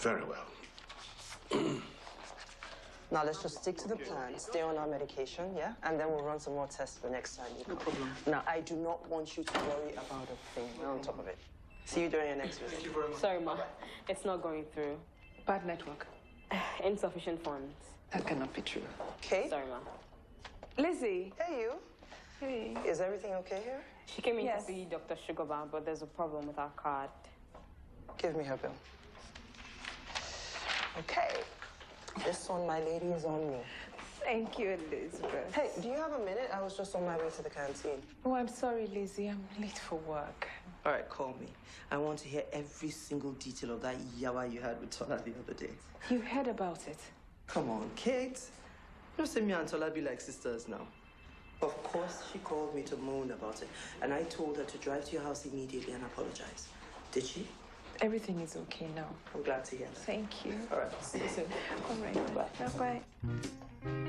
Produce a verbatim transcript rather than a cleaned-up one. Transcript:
Very well. Now, let's just stick to the plan. Stay on our medication, yeah? And then we'll run some more tests the next time you come. No problem. Now, I do not want you to worry about a thing. We're on top of it. See you during your next visit. Thank you very much. Sorry, Ma. It's not going through. Bad network. Insufficient funds. That cannot be true. Okay? Sorry, Ma. Lizzie. Hey, you. Hey. Is everything okay here? She came in Yes. to see Doctor Sugarbound, but there's a problem with our card. Give me her bill. Okay. This one, my lady, is on me. Thank you, Elizabeth. Hey, do you have a minute? I was just on my way to the canteen. Oh, I'm sorry, Lizzie. I'm late for work. All right, call me. I want to hear every single detail of that yawa you had with Tola the other day. You heard about it? Come on, Kate. Don't say me and Tola be like sisters now. Of course, she called me to moan about it, and I told her to drive to your house immediately and apologize. Did she? Everything is okay now. I'm glad to hear that. Thank you. All right, see you soon. All right. Bye. Bye-bye.